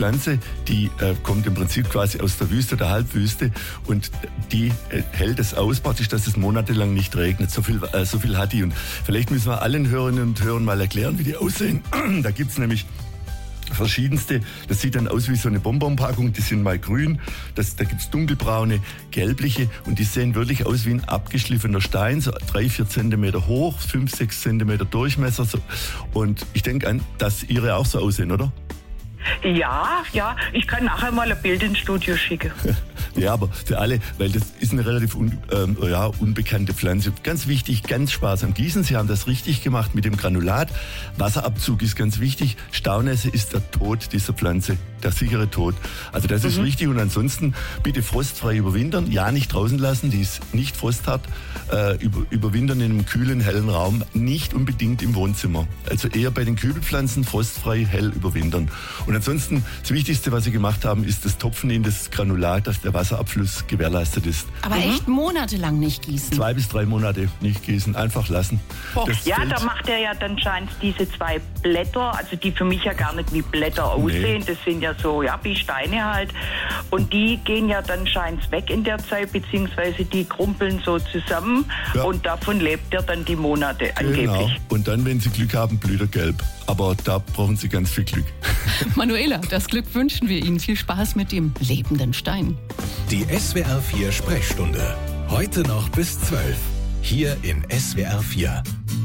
Pflanze, die kommt im Prinzip quasi aus der Wüste, der Halbwüste, und die hält es aus, praktisch, dass es monatelang nicht regnet. So viel hat die. Und vielleicht müssen wir allen Hörerinnen und Hörern mal erklären, wie die aussehen. Da gibt's nämlich verschiedenste. Das sieht dann aus wie so eine Bonbonpackung. Die sind mal grün. Da gibt's dunkelbraune, gelbliche. Und die sehen wirklich aus wie ein abgeschliffener Stein. So 3-4 Zentimeter hoch, 5-6 Zentimeter Durchmesser. So. Und ich denke an, dass Ihre auch so aussehen, oder? Ja, ich kann nachher mal ein Bild ins Studio schicken. Ja, aber für alle, weil das ist eine relativ unbekannte Pflanze. Ganz wichtig, ganz sparsam gießen. Sie haben das richtig gemacht mit dem Granulat. Wasserabzug ist ganz wichtig. Staunässe ist der Tod dieser Pflanze, der sichere Tod. Also das ist wichtig. Und ansonsten bitte frostfrei überwintern. Ja, nicht draußen lassen, die ist nicht frosthart. Überwintern in einem kühlen, hellen Raum, nicht unbedingt im Wohnzimmer. Also eher bei den Kübelpflanzen frostfrei, hell überwintern. Und ansonsten, das Wichtigste, was Sie gemacht haben, ist das Topfen in das Granulat, dass der Wasserabfluss gewährleistet ist. Aber echt monatelang nicht gießen? 2 bis 3 Monate nicht gießen, einfach lassen. Da macht er ja dann scheint diese 2 Blätter, also die für mich ja gar nicht wie Blätter aussehen, das sind ja so, wie Steine halt. Und die gehen ja dann scheint weg in der Zeit, beziehungsweise die krumpeln so zusammen und davon lebt er dann die Monate angeblich. Genau. Und dann, wenn Sie Glück haben, blüht er gelb. Aber da brauchen Sie ganz viel Glück. Manuela, das Glück wünschen wir Ihnen. Viel Spaß mit dem lebenden Stein. Die SWR 4 Sprechstunde. Heute noch bis 12. Hier in SWR 4.